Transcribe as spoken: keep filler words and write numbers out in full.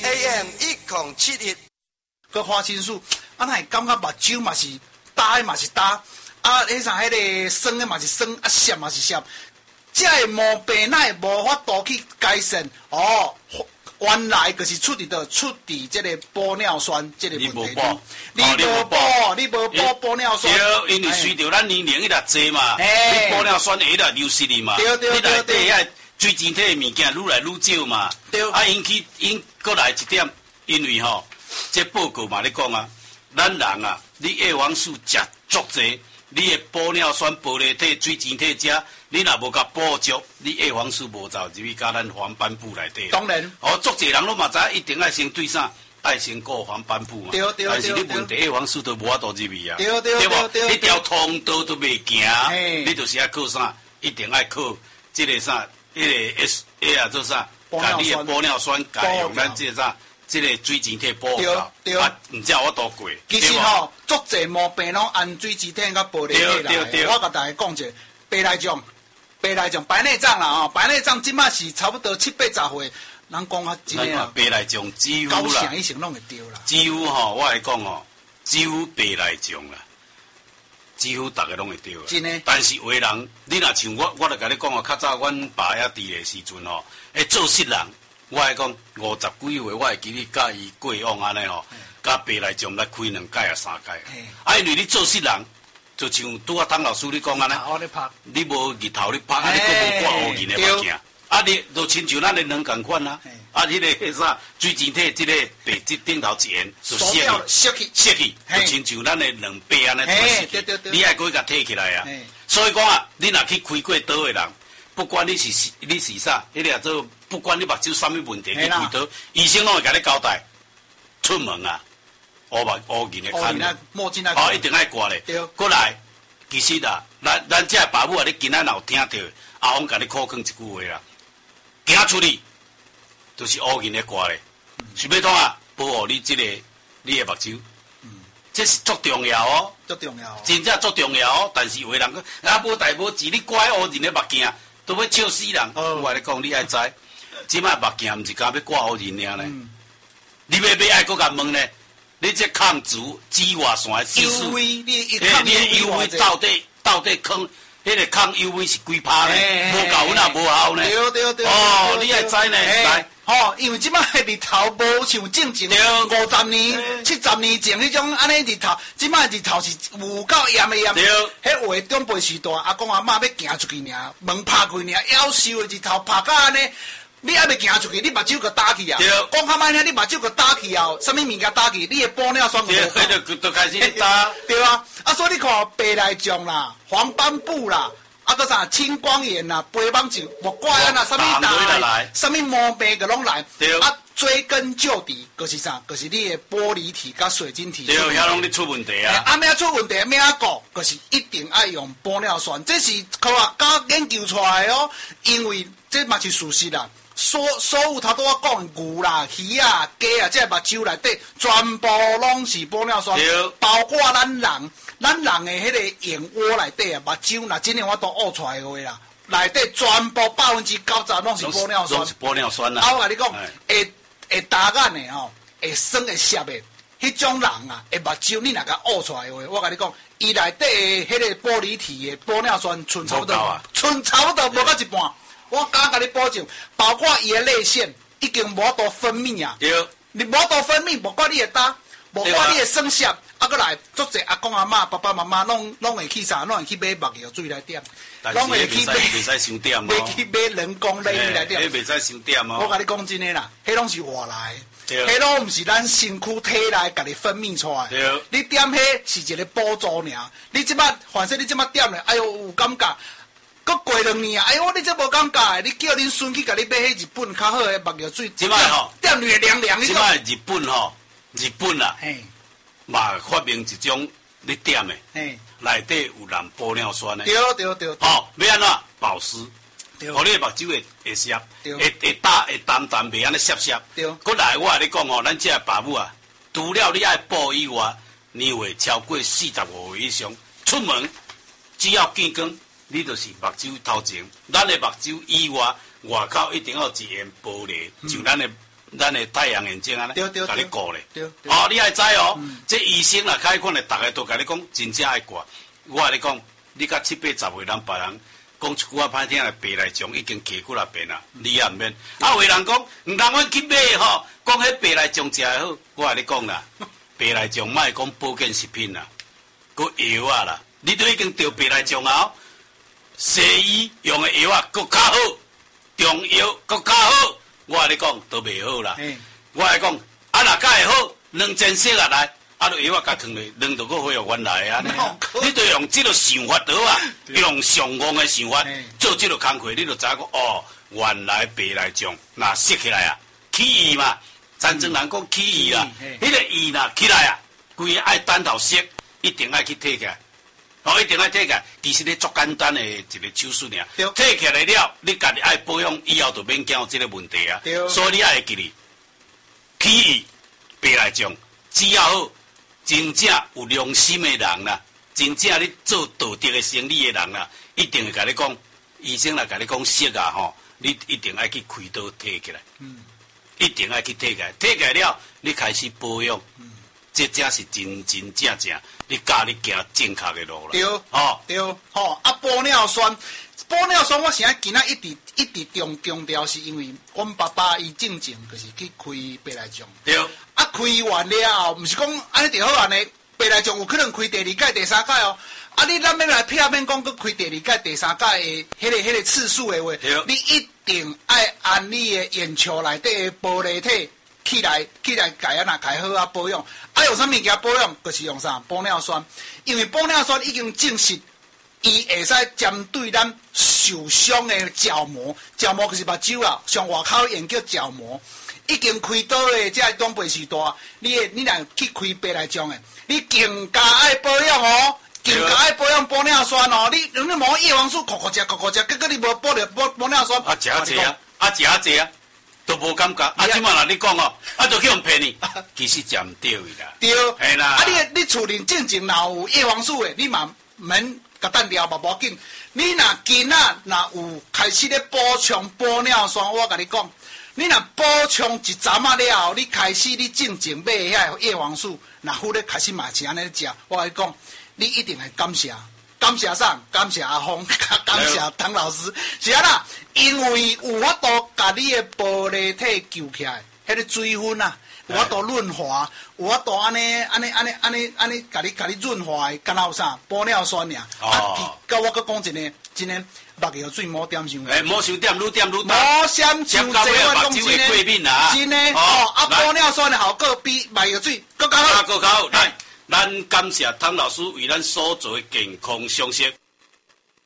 A M 一零七一。 个花青素，啊，那感觉目睭嘛是焦的嘛是焦，啊，迄啥迄个酸的嘛是酸，啊，涩嘛是涩。这个毛病乃会无法度去改善哦。原来就是出伫的出伫这个玻尿酸这个问题中，你无补，你无补玻尿酸， 对，因为随着咱年龄一直济嘛，你玻尿酸会一直流失哩嘛， 对对对对， 你内底遐水晶体的物件愈来愈少嘛， 对， 啊，引起因过来一点，因为吼，这报告嘛咧讲啊，咱人啊，你叶黄素食足济，你的玻尿酸、玻璃体、水晶体食。你若无甲补足，你叶黄素无走入去，甲咱黄斑部内底。 当然。 哦，足侪人拢嘛知影，一定爱先对啥？爱先顾黄斑部嘛。 对对对。 但是你问题叶黄素都无法度入去啊。 对对对对对。 你条通道都袂行，你就是爱靠啥？一定爱靠即个啥？迄个 S A 啊，做啥？甲你的玻尿酸改用咱即个啥？即个水晶体补好。 对对。 啊，唔知我多过。 其实吼，足侪毛病拢按水晶体甲玻璃体来。对对对。我甲大家讲者，白内障。白内障、白内障啦吼，白内障即马是差不多七八十岁，人讲啊，真诶啊。 白内障几乎啦， 九成以上拢会着啦。 几乎吼，我来讲吼，几乎白内障啦，几乎逐个拢会着。 真诶。 但是有诶人，你若像我，我著甲你讲哦，较早阮爸遐伫诶时阵吼，诶做事人，我来讲五十几岁，我会记你甲伊过往安尼吼，甲白内障来开两届啊三届。啊，因为你做事人。就像拄啊，汤老师你讲安尼，你无日头你拍，啊你佫无挂乌银的目镜，啊你就亲像咱的两共款啊，啊迄个迄啥水晶体即个白即顶头一沿就熄去， 熄去， 熄去，就亲像咱的两白安尼对对对对， 你爱佫甲摕起来啊。所以讲啊，你若去开过刀的人，不管你是你是啥，迄个做不管你目睭啥物问题去开刀，医生拢会甲你交代，出门啊。乌目乌银的看的，哦，一定爱挂咧。过来，其实啦，咱咱这爸母啊，你今仔若有听到，阿翁甲你口讲一句话啦，行出去，就是乌银的挂咧。想要创啊，保护你这个你的目睭，这是足重要哦， 足重要， 真正足重要哦。但是有的人讲，啊，无代无志，你挂乌银的目镜，都要笑死人。我话你讲，你爱知，即摆目镜毋是干要挂乌银尔咧，你要要爱搁甲问咧？你这抗紫紫外线的指数， 你你的 U V 到底到底抗，迄个抗 U V 是几趴呢？无够那无效呢？ 对对对。 哦，你爱知呢？来， 哦，因为即摆日头无像正经五十年、七十年前迄种安尼日头，即摆日头是有够炎的炎。 对。 迄话长辈时代，阿公阿嬷要行出去尔，门拍开尔，夭寿的日头拍到安尼。你还未行出去，你目睭个打去啊！讲较歹听，你目睭个打去后，什么物件打去？你的玻尿酸就无够。 就就开始打。 对啊，啊，所以你看白内障啦、黄斑部啦，啊，搁啥青光眼啦、白斑症，莫怪啊，什么大，什么毛病个拢来。 对。 啊，追根究底，就是啥？就是你的玻璃体甲水晶体。 对，遐拢咧出问题啊！ 啊，咩出问题？咩讲？就是一定爱用玻尿酸，这是科学家研究出来哦。因为这嘛是事实啦。所所有头拄我讲牛啦、鱼啊、鸡啊，这目睭内底全部拢是玻尿酸，包括咱人，咱人的迄个眼窝内底啊，目睭若真诶我都挖出来的话啦，内底全部百分之九十拢是玻尿酸。 拢是玻尿酸啦。 啊，我甲你讲，会会打眼的吼，会酸会涩的，迄种人啊，会目睭你若甲挖出来的话，我甲你讲，伊内底的迄个玻璃体的玻尿酸剩差不多，剩差不多无到一半。我敢甲你保证，包括伊的泪腺已经无多分泌啊！ 对， 你无多分泌，无管你会打，无管你会生涩，啊，过来足侪阿公阿嬷、爸爸妈妈拢拢会去啥？拢会去买目药水来点， 拢会去买，袂使伤点哦。 会去买人工泪来点， 迄袂使伤点哦。 我甲你讲真诶啦，迄拢是外来，迄拢毋是咱身躯体内家己分泌出来。 对， 你点迄是一个补助尔。你即摆，反正你即摆点咧，哎呦有感觉。搁过两年啊！哎呦，你这无感觉？你叫恁孙去甲你买迄日本较好诶目药水， 即摆吼， 点你凉凉。 即摆日本吼，日本啊，嘛发明一种你点诶，内底有含玻尿酸诶。 对对对。 吼，要安怎保湿？互你诶目睭会会涩，会会打会淡淡袂安尼涩涩。 对。 搁来我甲你讲吼，咱这爸母啊，除了你爱补以外，年岁超过四十五岁以上，出门只要见光。你就是目睭头前，咱的目睭以外，外口一定要一眼玻璃，像咱的咱的太阳眼镜啊， 对对， 甲你顾咧。 对。 哦，你爱知哦，这医生啦，开款咧，大家都甲你讲，真正爱挂。我甲你讲，你甲七八十岁人，别人讲一句话歹听的，白内障已经起几若遍啦，你也毋免。啊，有人讲，毋通阮去买吼，讲迄白内障食好，我甲你讲啦，白内障莫讲保健食品啦，佮药啊啦，你都已经得白内障啊，西医用的药啊，佮较好，中药佮较好，我甲你讲都袂好啦。我甲你讲，啊若甲会好，两千色啊来。啊，著药啊，甲藏落，人著搁恢复原来啊！你著用即个想法倒啊，用上戆的想法做即个工课，你著知影讲哦，原来白内障若塞起来啊，起义嘛，真正人讲起义啊，迄个义若起来啊，规个爱等头塞，一定爱去摕起来，哦，一定爱摕起来。其实咧足简单的一个手术尔，摕起来了，你家己爱保养，以后就免惊有即个问题啊。所以你爱记哩，起义白内障只要好。真正有良心的人啦，真正你做道德的生意的人啦，一定会甲你讲，医生来甲你讲色啊吼，你一定爱去开刀摕起来，嗯，一定爱去摕起来，摕起来了，你开始保养，嗯，这才是真真正正，你教你行正确的路啦。 对，哦，对，吼啊，玻尿酸，玻尿酸，我现在今仔一直一直强强调，是因为阮爸爸伊正正就是去开白内障。 对。 啊，开完了后，毋是讲安尼就好安尼，白内障有可能开第二届、第三届哦。啊，你咱要来片面讲，佮开第二届、第三届的迄个、迄个次数的话，你一定爱按你的眼球内底的玻璃体起来、起来改啊，若改好啊保养。啊，用啥物件保养？就是用啥玻尿酸，因为玻尿酸已经证实，伊会使针对咱受伤的角膜，角膜就是目睭啦，上外口研究角膜。已经开刀的，这长辈时代，你你若去开白内障的，你更加爱保养哦，更加爱保养玻尿酸哦。你你无叶黄素，酷酷食酷酷食，结果你无保了玻玻尿酸。 啊，食啊济啊，啊食啊济啊，都无感觉。啊，即摆若你讲哦，啊，就去用骗你，其实食毋对伊啦。 对， 系啦。 啊，你你厝里正正若有叶黄素的，你嘛免甲等掉嘛，无要紧。你若今仔若有开始咧补充玻尿酸，我甲你讲。你若补充一针啊了后，你开始你正正买遐叶黄素，若好咧开始嘛是安尼食，我甲你讲，你一定会感谢，感谢啥？感谢阿峰，感谢唐老师，是啊啦，因为有法度甲你的玻璃体救起来，迄个水分啊，有法度润滑，有法度安尼安尼安尼安尼安尼，甲你甲你润滑的，敢若有啥玻尿酸尔。啊，甲我搁讲一个，真诶。目药水莫点伤， 诶，莫伤点，愈点愈大。 莫想伤济，我讲真诶，真诶，哦，啊，玻尿酸的效果比目药水更加好。 更加好，来，咱感谢汤老师为咱所做的健康常识。